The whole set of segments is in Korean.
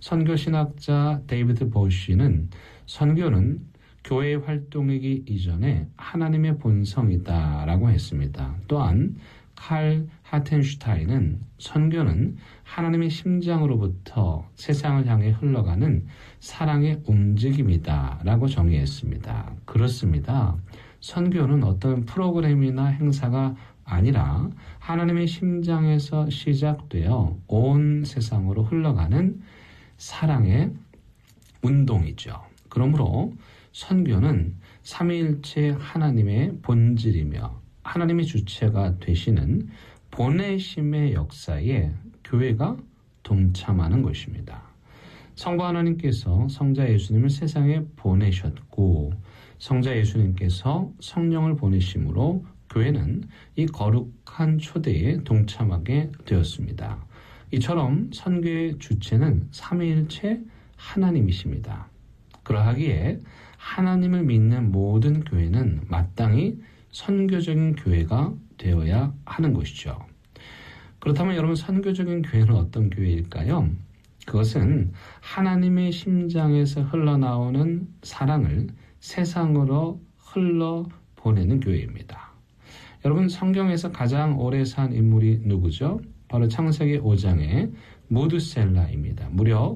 선교신학자 데이비드 보쉬는 선교는 교회 활동이기 이전에 하나님의 본성이다라고 했습니다. 또한 칼 하텐슈타인은 선교는 하나님의 심장으로부터 세상을 향해 흘러가는 사랑의 움직임이다라고 정의했습니다. 그렇습니다. 선교는 어떤 프로그램이나 행사가 아니라 하나님의 심장에서 시작되어 온 세상으로 흘러가는 사랑의 운동이죠. 그러므로 선교는 삼위일체 하나님의 본질이며 하나님의 주체가 되시는 보내심의 역사에 교회가 동참하는 것입니다. 성부 하나님께서 성자 예수님을 세상에 보내셨고 성자 예수님께서 성령을 보내심으로 교회는 이 거룩한 초대에 동참하게 되었습니다. 이처럼 선교의 주체는 삼위일체 하나님이십니다. 그러하기에 하나님을 믿는 모든 교회는 마땅히 선교적인 교회가 되어야 하는 것이죠. 그렇다면 여러분, 선교적인 교회는 어떤 교회일까요? 그것은 하나님의 심장에서 흘러나오는 사랑을 세상으로 흘러보내는 교회입니다. 여러분, 성경에서 가장 오래 산 인물이 누구죠? 바로 창세기 5장의 무드셀라입니다. 무려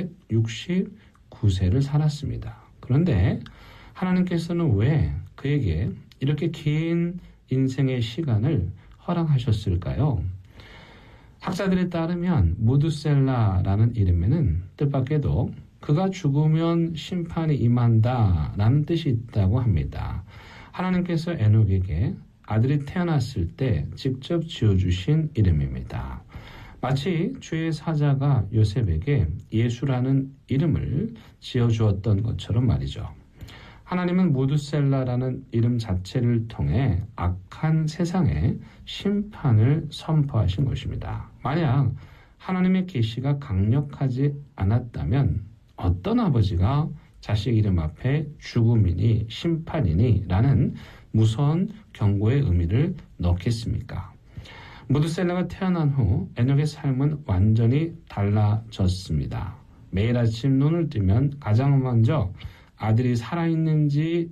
969세를 살았습니다. 그런데 하나님께서는 왜 그에게 이렇게 긴 인생의 시간을 허락하셨을까요? 학자들에 따르면 무드셀라라는 이름에는 뜻밖에도 그가 죽으면 심판이 임한다라는 뜻이 있다고 합니다. 하나님께서 에녹에게 아들이 태어났을 때 직접 지어주신 이름입니다. 마치 주의 사자가 요셉에게 예수라는 이름을 지어주었던 것처럼 말이죠. 하나님은 무드셀라라는 이름 자체를 통해 악한 세상에 심판을 선포하신 것입니다. 만약 하나님의 계시가 강력하지 않았다면 어떤 아버지가 자식 이름 앞에 죽음이니 심판이니 라는 무서운 경고의 의미를 넣겠습니까? 무드셀라가 태어난 후 에녹의 삶은 완전히 달라졌습니다. 매일 아침 눈을 뜨면 가장 먼저 아들이 살아있는지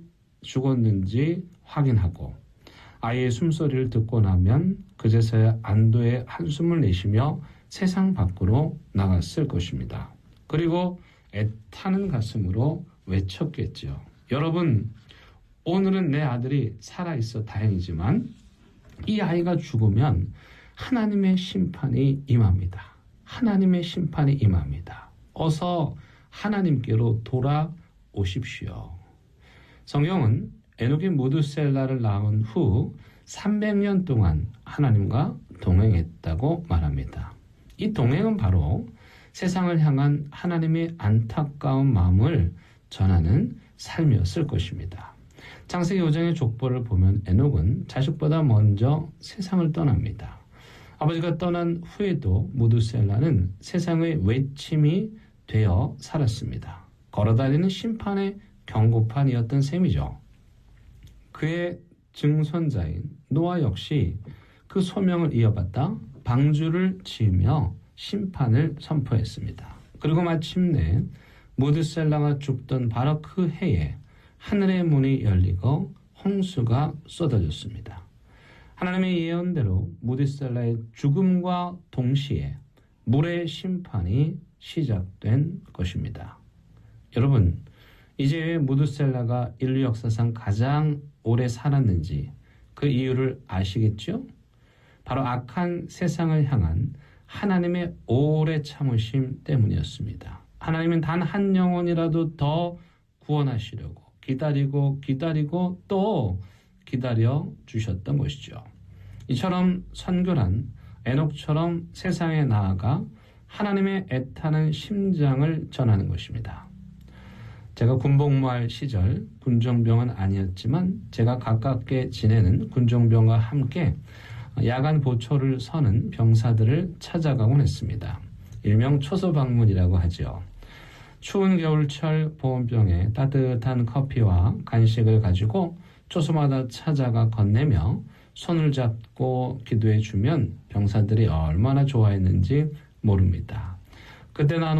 죽었는지 확인하고 아이의 숨소리를 듣고 나면 그제서야 안도의 한숨을 내쉬며 세상 밖으로 나갔을 것입니다. 그리고 애타는 가슴으로 외쳤겠죠. 여러분, 오늘은 내 아들이 살아있어 다행이지만 이 아이가 죽으면 하나님의 심판이 임합니다. 하나님의 심판이 임합니다. 어서 하나님께로 돌아오십시오. 성경은 에녹이 무드셀라를 낳은 후 300년 동안 하나님과 동행했다고 말합니다. 이 동행은 바로 세상을 향한 하나님의 안타까운 마음을 전하는 삶이었을 것입니다. 창세기 5장의 족보를 보면 에녹은 자식보다 먼저 세상을 떠납니다. 아버지가 떠난 후에도 무드셀라는 세상의 외침이 되어 살았습니다. 걸어다니는 심판의 경고판이었던 셈이죠. 그의 증손자인 노아 역시 그 소명을 이어받다 방주를 지으며 심판을 선포했습니다. 그리고 마침내 무드셀라가 죽던 바로 그 해에 하늘의 문이 열리고 홍수가 쏟아졌습니다. 하나님의 예언대로 무드셀라의 죽음과 동시에 물의 심판이 시작된 것입니다. 여러분, 이제 왜 무드셀라가 인류 역사상 가장 오래 살았는지 그 이유를 아시겠죠? 바로 악한 세상을 향한 하나님의 오래 참으심 때문이었습니다. 하나님은 단 한 영혼이라도 더 구원하시려고 기다리고 또 기다려 주셨던 것이죠. 이처럼 선교란 에녹처럼 세상에 나아가 하나님의 애타는 심장을 전하는 것입니다. 제가 군복무할 시절 군종병은 아니었지만 제가 가깝게 지내는 군종병과 함께 야간 보초를 서는 병사들을 찾아가곤 했습니다. 일명 초소방문이라고 하죠. 추운 겨울철 보온병에 따뜻한 커피와 간식을 가지고 초소마다 찾아가 건네며 손을 잡고 기도해 주면 병사들이 얼마나 좋아했는지 모릅니다. 그때 나는